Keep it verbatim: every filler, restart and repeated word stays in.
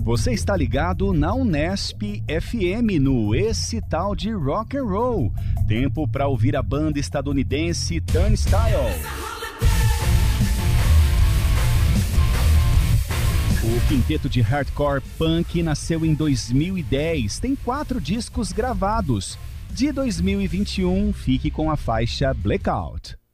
Você está ligado na Unesp F M no Esse Tal de Rock and Roll. Tempo para ouvir a banda estadunidense Turnstile. O quinteto de hardcore punk nasceu em dois mil e dez, tem quatro discos gravados. De dois mil e vinte e um, fique com a faixa Blackout.